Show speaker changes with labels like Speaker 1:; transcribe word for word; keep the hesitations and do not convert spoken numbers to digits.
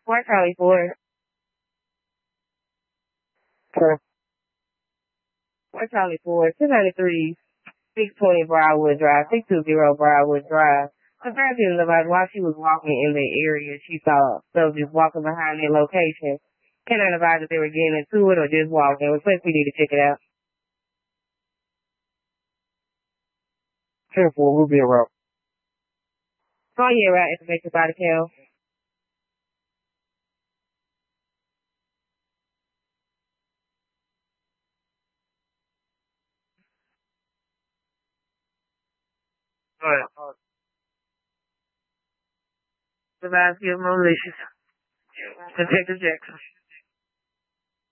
Speaker 1: Four Charlie Four.
Speaker 2: Four.
Speaker 1: Four Charlie Four. Two ninety three. Six twenty Briarwood Drive. Six two zero Briarwood Drive. The girl didn't realize while she was walking in the area, she saw stuff just walking behind their location. Can't advise if they were getting into it or just walking. Request we need to check it out.
Speaker 2: Ten four. We'll be around.
Speaker 1: Call you around information by the cam.
Speaker 2: Alright.
Speaker 1: Survive, give malicious. Detective Jackson.